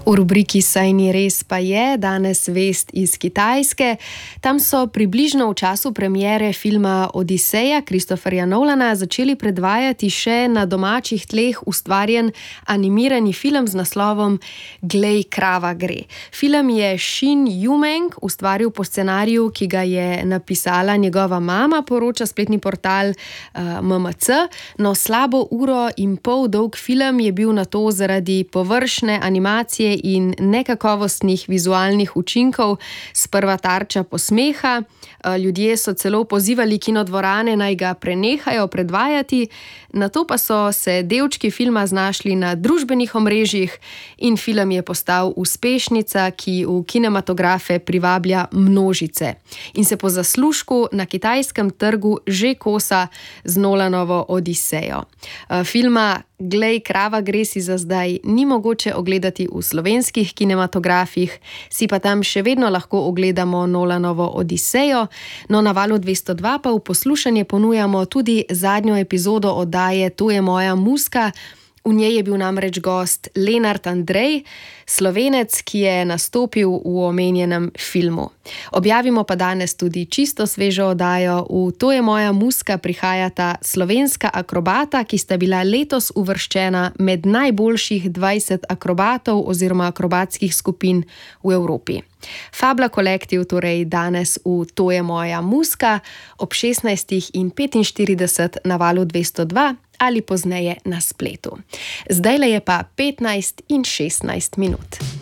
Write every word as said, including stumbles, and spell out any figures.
V rubriki Saj ni res pa je danes vest iz Kitajske. Tam so približno v času premiere filma Odiseja Christopherja Nolana začeli predvajati še na domačih tleh ustvarjen animirani film z naslovom Glej, krava gre. Film je Xin Yumeng ustvaril po scenariju, ki ga je napisala njegova mama, poroča spletni portal uh, M M C. No, slabo uro in pol dolg film je bil nato zaradi površne animacije in nekakovostnih vizualnih učinkov sprva tarča posmeha. Ljudje so celo pozivali kinodvorane, naj ga prenehajo predvajati, nato pa so se delčki filma znašli na družbenih omrežjih in film je postal uspešnica, ki v kinematografe privablja množice in se po zaslužku na kitajskem trgu že kosa z Nolanovo Odisejo. Filma Glej, krava gre si za zdaj ni mogoče ogledati v slovenskih kinematografih, si pa tam še vedno lahko ogledamo Nolanovo Odisejo. No, na Valu dvesto dva pa v poslušanje ponujamo tudi zadnjo epizodo oddaje To je moja muska. V njej je bil namreč gost Lenart Andrej, Slovenec, ki je nastopil v omenjenem filmu. Objavimo pa danes tudi čisto svežo oddajo. V To je moja muska prihajata slovenska akrobata, ki sta bila letos uvrščena med najboljših dvajset akrobatov oziroma akrobatskih skupin v Evropi. Fabla Kolektiv torej danes v To je moja muska ob šestnajstih in petinštirideset na Valu dvesto dva ali pozneje na spletu. Zdajle je pa petnajst in šestnajst minut.